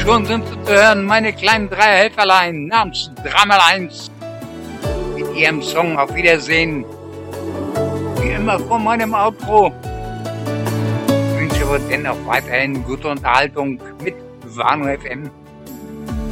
Schon sind sie zu hören, meine kleinen drei Helferlein namens Dramal1 mit ihrem Song Auf Wiedersehen. Wie immer vor meinem Outro wünsche ich aber dennoch weiterhin gute Unterhaltung mit Wano FM.